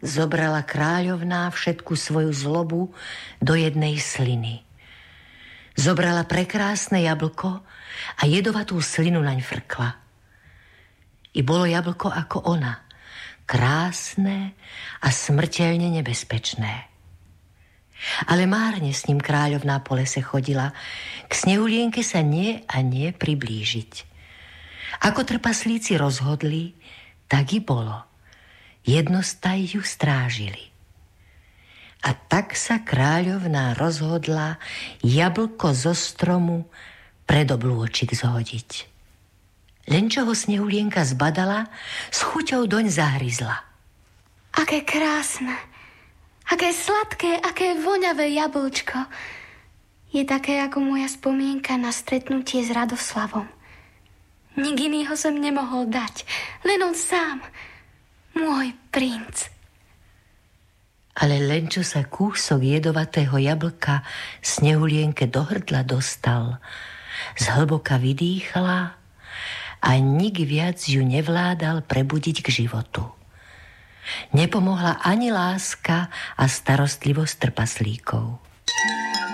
zobrala kráľovná všetku svoju zlobu do jednej sliny. Zobrala prekrásne jablko a jedovatú slinu naň frkla. I bolo jablko ako ona, krásne a smrteľne nebezpečné. Ale márne s ním kráľovná po lese chodila, k Snehulienke sa nie a nie priblížiť. Ako trpaslíci rozhodli, tak i bolo. Jednostaj ju strážili. A tak sa kráľovná rozhodla jablko zo stromu pred oblôčik zhodiť. Len čo ho Snehulienka zbadala, s chuťou doň zahryzla. Aké krásne, aké sladké, aké voňavé jablčko. Je také ako moja spomienka na stretnutie s Radoslavom. Nik iný ho sem nemohol dať, len on sám. Môj princ. Ale len čo sa kúsok jedovatého jablka Snehulienke do hrdla dostal, zhlboka vydýchla a nik viac ju nevládal prebudiť k životu. Nepomohla ani láska a starostlivosť trpaslíkov.